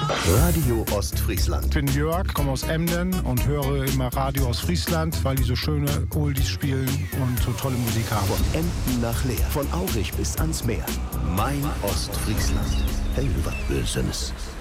Radio Ostfriesland. Ich bin Jörg, komme aus Emden und höre immer Radio aus Friesland, weil die so schöne Oldies spielen und so tolle Musik haben. Von Emden nach Leer, von Aurich bis ans Meer. Mein Ostfriesland. Hey, was Böses.